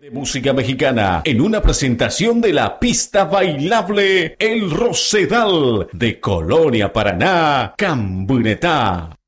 De música mexicana en una presentación de la pista bailable El Rosedal de Colonia Paraná, Cambuinetá.